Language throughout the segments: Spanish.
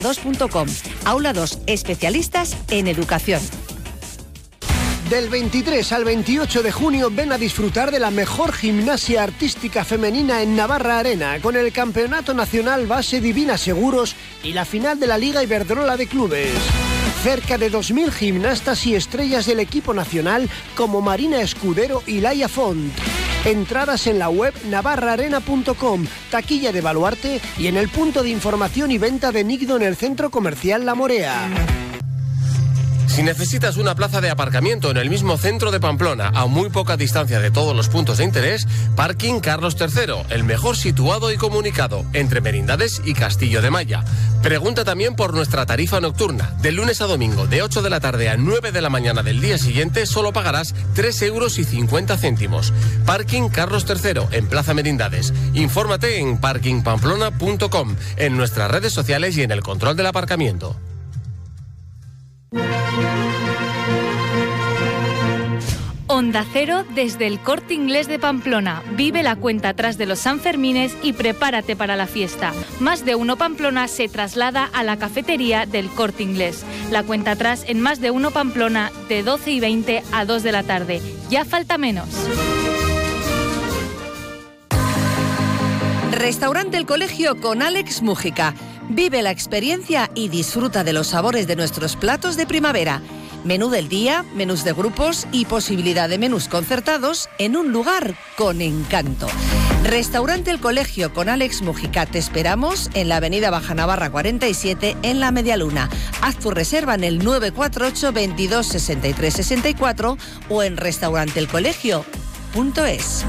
2.com. Aula 2, especialistas en educación. Del 23 al 28 de junio ven a disfrutar de la mejor gimnasia artística femenina en Navarra Arena, con el Campeonato Nacional Base Divina Seguros y la final de la Liga Iberdrola de Clubes. Cerca de 2.000 gimnastas y estrellas del equipo nacional como Marina Escudero y Laia Font. Entradas en la web navarraarena.com, taquilla de Baluarte y en el punto de información y venta de Nigdo en el Centro Comercial La Morea. Si necesitas una plaza de aparcamiento en el mismo centro de Pamplona, a muy poca distancia de todos los puntos de interés, Parking Carlos III, el mejor situado y comunicado, entre Merindades y Castillo de Maya. Pregunta también por nuestra tarifa nocturna. De lunes a domingo, de 8 de la tarde a 9 de la mañana del día siguiente, solo pagarás 3,50 €. Parking Carlos III, en Plaza Merindades. Infórmate en parkingpamplona.com, en nuestras redes sociales y en el control del aparcamiento. Onda Cero desde el Corte Inglés de Pamplona. Vive la cuenta atrás de los Sanfermines y prepárate para la fiesta. Más de uno Pamplona se traslada a la cafetería del Corte Inglés. La cuenta atrás en Más de uno Pamplona de 12:20 a 2 de la tarde. Ya falta menos. Restaurante El Colegio con Alex Mújica. Vive la experiencia y disfruta de los sabores de nuestros platos de primavera. Menú del día, menús de grupos y posibilidad de menús concertados en un lugar con encanto. Restaurante El Colegio con Alex Mújica. Te esperamos en la avenida Baja Navarra 47 en La Medialuna. Haz tu reserva en el 948 22 63 64 o en restauranteelcolegio.es.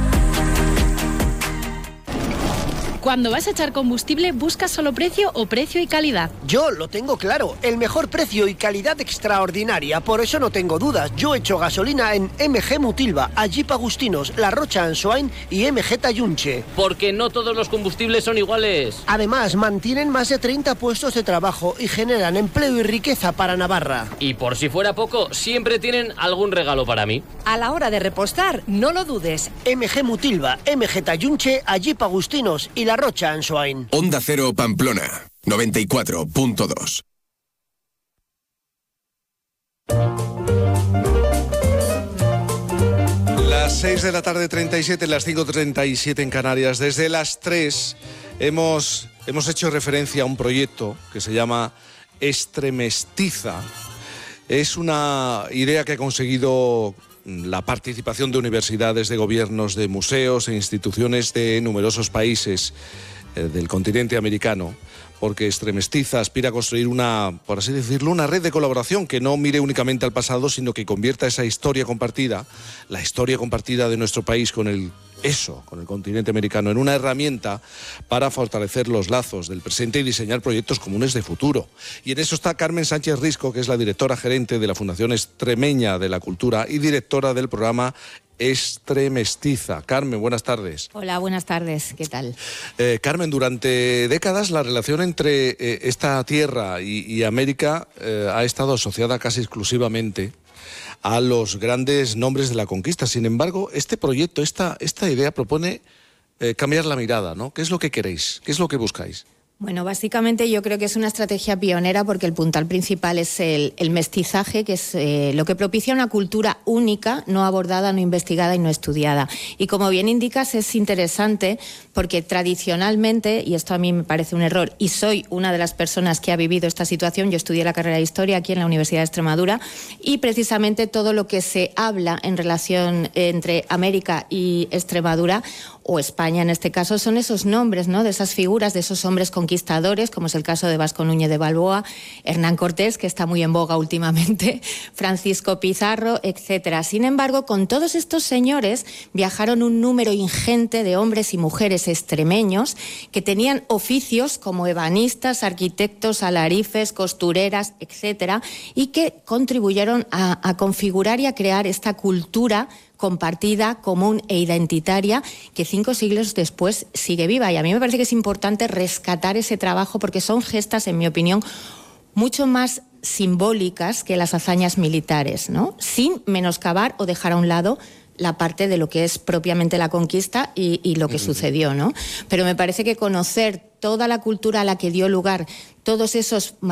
Cuando vas a echar combustible, ¿buscas solo precio o precio y calidad? Yo lo tengo claro, el mejor precio y calidad extraordinaria, por eso no tengo dudas. Yo echo gasolina en MG Mutilva, Jeep Agustinos, La Rocha Ansoain y MG Tayunche. Porque no todos los combustibles son iguales. Además, mantienen más de 30 puestos de trabajo y generan empleo y riqueza para Navarra. Y por si fuera poco, siempre tienen algún regalo para mí. A la hora de repostar, no lo dudes. MG Mutilva, MG Tayunche, Jeep Agustinos y La Rocha Ansoain. Onda Cero Pamplona, 94.2. Las 6 de la tarde 37, las 5:37 en Canarias. Desde las 3 hemos hecho referencia a un proyecto que se llama Estremestiza. Es una idea que ha conseguido la participación de universidades, de gobiernos, de museos e instituciones de numerosos países del continente americano, porque Estremestiza aspira a construir una, por así decirlo, una red de colaboración que no mire únicamente al pasado, sino que convierta esa historia compartida, la historia compartida de nuestro país con el continente americano, en una herramienta para fortalecer los lazos del presente y diseñar proyectos comunes de futuro. Y en eso está Carmen Sánchez Risco, que es la directora gerente de la Fundación Extremeña de la Cultura y directora del programa Estremestiza. Carmen, buenas tardes. Hola, buenas tardes. ¿Qué tal? Carmen, durante décadas la relación entre esta tierra y América ha estado asociada casi exclusivamente a los grandes nombres de la conquista. Sin embargo, este proyecto, esta idea propone cambiar la mirada, ¿no? ¿Qué es lo que queréis? ¿Qué es lo que buscáis? Bueno, básicamente yo creo que es una estrategia pionera porque el puntal principal es el mestizaje, que es lo que propicia una cultura única, no abordada, no investigada y no estudiada. Y como bien indicas, es interesante porque tradicionalmente, y esto a mí me parece un error, y soy una de las personas que ha vivido esta situación, yo estudié la carrera de Historia aquí en la Universidad de Extremadura, y precisamente todo lo que se habla en relación entre América y Extremadura, o España en este caso, son esos nombres, ¿no?, de esas figuras, de esos hombres conquistadores, como es el caso de Vasco Núñez de Balboa, Hernán Cortés, que está muy en boga últimamente, Francisco Pizarro, etcétera. Sin embargo, con todos estos señores viajaron un número ingente de hombres y mujeres extremeños que tenían oficios como ebanistas, arquitectos, alarifes, costureras, etcétera, y que contribuyeron a configurar y a crear esta cultura compartida, común e identitaria que 5 siglos después sigue viva. Y a mí me parece que es importante rescatar ese trabajo porque son gestas, en mi opinión, mucho más simbólicas que las hazañas militares, ¿no?, sin menoscabar o dejar a un lado la parte de lo que es propiamente la conquista y lo que sucedió, ¿no? Pero me parece que conocer toda la cultura a la que dio lugar todos esos